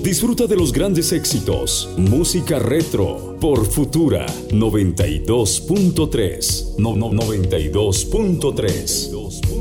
Disfruta de los grandes éxitos. Música retro por Futura 92.3. 92.3.